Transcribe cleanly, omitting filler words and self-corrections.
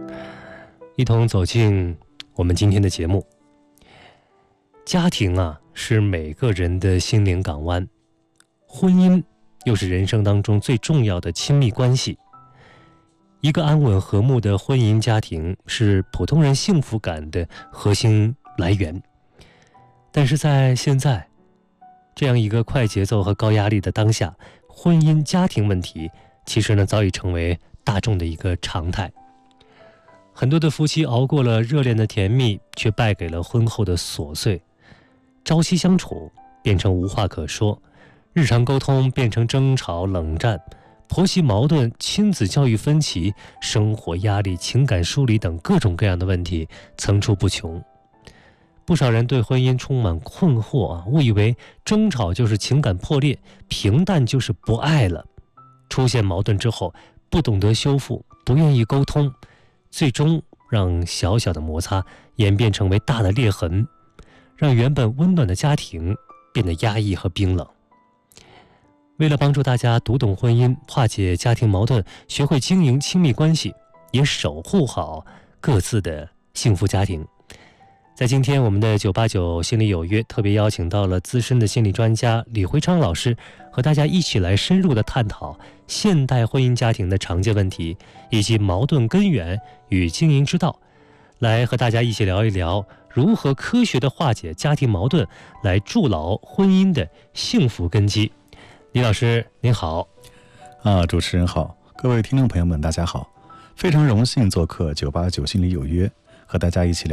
一同走进我们今天的节目。家庭啊，是每个人的心灵港湾，婚姻又是人生当中最重要的亲密关系。一个安稳和睦的婚姻家庭是普通人幸福感的核心来源。但是在现在这样一个快节奏和高压力的当下，婚姻家庭问题其实呢早已成为大众的一个常态。很多的夫妻熬过了热恋的甜蜜，却败给了婚后的琐碎，朝夕相处变成无话可说，日常沟通变成争吵冷战，婆媳矛盾、亲子教育分歧、生活压力、情感疏离等各种各样的问题层出不穷。不少人对婚姻充满困惑误以为争吵就是情感破裂，平淡就是不爱了。出现矛盾之后，不懂得修复，不愿意沟通，最终让小小的摩擦演变成为大的裂痕，让原本温暖的家庭变得压抑和冰冷。为了帮助大家读懂婚姻，化解家庭矛盾，学会经营亲密关系，也守护好各自的幸福家庭，在今天我们的989心理有约特别邀请到了资深的心理专家李辉昌老师，和大家一起来深入的探讨现代婚姻家庭的常见问题，以及矛盾根源与经营之道，来和大家一起聊一聊如何科学的化解家庭矛盾，来筑牢婚姻的幸福根基。李老师您好。 主持人好，各位听众朋友们大家好，非常荣幸做客989心理有约，和大家一起聊